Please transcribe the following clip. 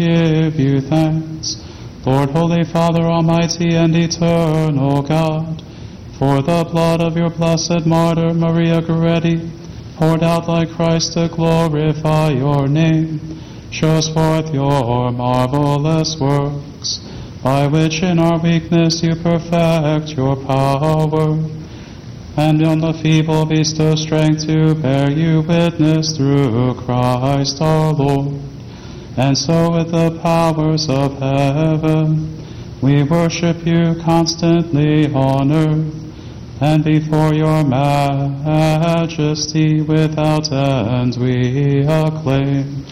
give you thanks, Lord, Holy Father, Almighty and Eternal God, for the blood of your blessed martyr Maria Goretti, poured out like Christ to glorify your name, shows forth your marvelous works, by which in our weakness you perfect your power, and on the feeble bestow strength to bear you witness through Christ our Lord. And so with the powers of heaven, we worship you constantly on earth, and before your majesty without end we acclaim.